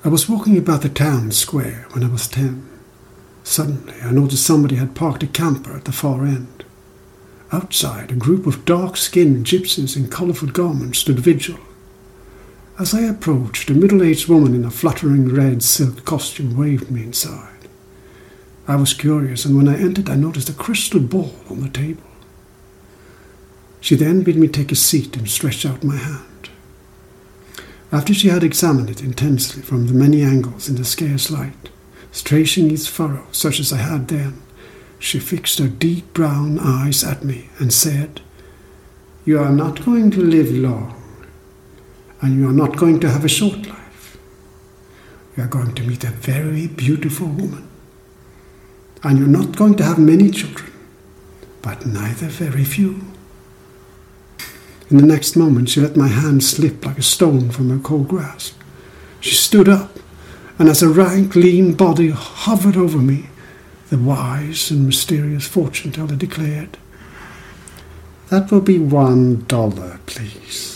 I was walking about the town square when I was 10. Suddenly, I noticed somebody had parked a camper at the far end. Outside, a group of dark-skinned gypsies in colourful garments stood vigil. As I approached, a middle-aged woman in a fluttering red silk costume waved me inside. I was curious, and when I entered, I noticed a crystal ball on the table. She then bid me take a seat and stretch out my hand. After she had examined it intensely from the many angles in the scarce light, tracing each furrow such as I had then, she fixed her deep brown eyes at me and said, "You are not going to live long, and you are not going to have a short life. You are going to meet a very beautiful woman, and you're not going to have many children, but neither very few." In the next moment, she let my hand slip like a stone from her cold grasp. She stood up, and as a rank, lean body hovered over me, the wise and mysterious fortune teller declared, "That will be $1, please."